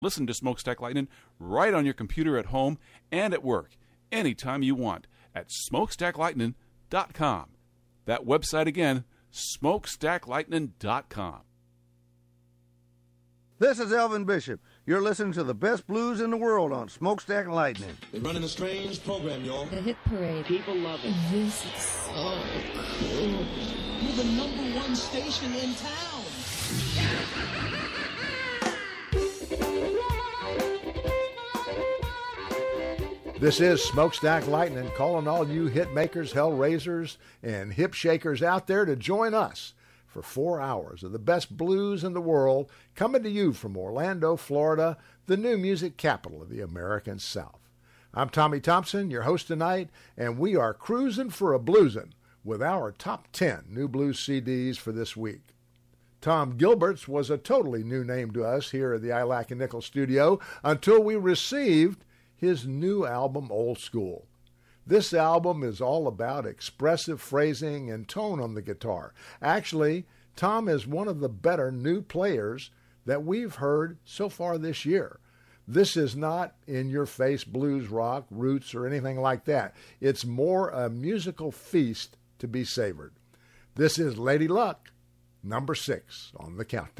Listen to Smokestack Lightning right on your computer at home and at work, anytime you want, at smokestacklightning.com. That website again, smokestacklightning.com. This is Elvin Bishop. You're listening to the best blues in the world on Smokestack Lightning. They're running a strange program, y'all. The Hit Parade. People love it. This is so cool. You're the #1 station in town. This is Smokestack Lightning, calling all you hit makers, hell raisers, and hip shakers out there to join us for 4 hours of the best blues in the world, coming to you from Orlando, Florida, the new music capital of the American South. I'm Tommy Thompson, your host tonight, and we are cruising for a bluesin' with our top 10 new blues CDs for this week. Tom Gilbert's was a totally new name to us here at the iLac and Nickel studio until we received his new album, Old School. This album is all about expressive phrasing and tone on the guitar. Actually, Tom is one of the better new players that we've heard so far this year. This is not in-your-face blues rock, roots, or anything like that. It's more a musical feast to be savored. This is Lady Luck, number 6 on the countdown.